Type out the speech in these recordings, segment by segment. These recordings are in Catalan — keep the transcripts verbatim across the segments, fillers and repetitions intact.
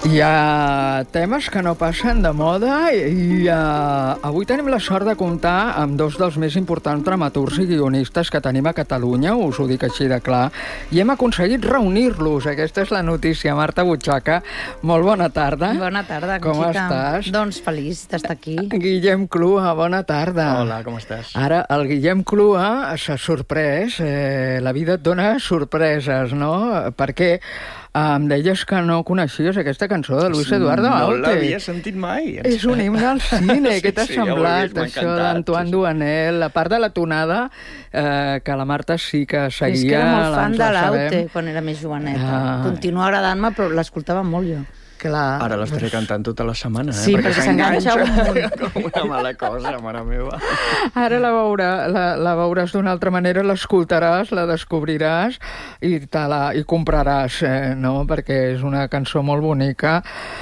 Hi ha temes que no passen de moda i uh, avui tenim la sort de comptar amb dos dels més importants dramaturgs i guionistes que tenim a Catalunya, us ho dic així de clar, i hem aconseguit reunir-los. Aquesta és la notícia. Marta Butxaca, molt bona tarda. Bona tarda, com Conxita. estàs? Doncs feliç d'estar aquí. Guillem Clua, bona tarda. Hola, com estàs? Ara, el Guillem Clua s'ha sorprès, eh, la vida et dona sorpreses, no? Perquè em deies que no coneixies aquesta cançó de Luis Eduardo Aute. No l'havia sentit mai. És un himne al cine. Què t'ha Sí, sí, ja ho he semblat, vist, m'ha això encantat, d'Antoine sí, sí. Duanel? A part de la tonada, eh, que la Marta sí que seguia. És que era molt fan ens de la l'Aute sabem. quan era més joveneta. Ah. Continua agradant-me, però l'escoltava molt jo. Clar. Ara l'estaré cantant tota la setmana, eh? Sí, perquè s'enganxa un munt. Com una mala cosa, mare meva. Ara la, veurà, la, la veuràs d'una altra manera, l'escoltaràs, la descobriràs i, te la, i compraràs, eh, no? Perquè és una cançó molt bonica.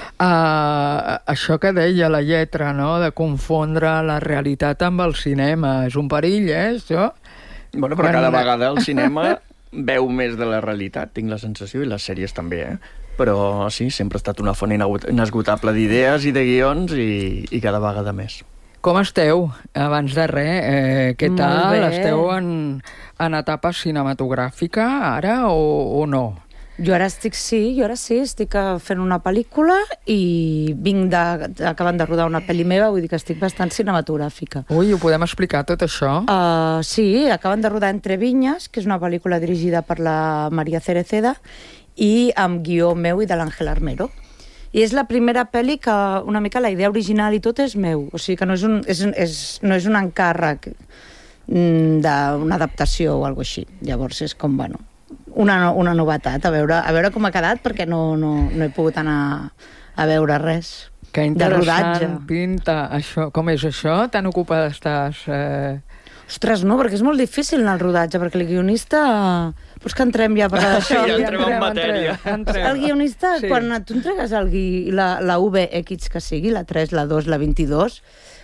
Uh, això que deia la lletra, no? De confondre la realitat amb el cinema. És un perill, eh, això? Bueno, però Quan cada una- vegada el cinema veu més de la realitat, tinc la sensació, i les sèries també, eh? Però sí, sempre ha estat una font inagut- inesgotable d'idees i de guions i, i cada vegada més. Com esteu? Abans de res, eh, què Molt tal? bé. Esteu en, en etapa cinematogràfica ara o, o no? Jo ara estic, sí, jo ara sí, estic eh, fent una pel·lícula i vinc de, acabant de rodar una pel·li meva, vull dir que estic bastant cinematogràfica. Ui, ho podem explicar tot això? Uh, sí, acaben de rodar Entre Vinyes, que és una pel·lícula dirigida per la Maria Cereceda i amb guió meu i de l'Àngel Armero. I és la primera pel·li que una mica la idea original i tot és meu, o sigui que no és un, és, és, no és un encàrrec mm, d'una adaptació o alguna així. Llavors és com, bueno, una, una novetat, a veure, a veure com ha quedat, perquè no, no, no he pogut anar a veure res. Que de interessant rodatge. pinta això. Com és això? Tan ocupada estàs? Eh... Ostres, no, perquè és molt difícil anar al rodatge, perquè el guionista... Pues que entrem ja per això. Sí, ja entrem en matèria. entrem. El guionista, Sí. sí. Quan tu entregues el gui, la, la V X que sigui, la tres, la dos, la vint-i-dos,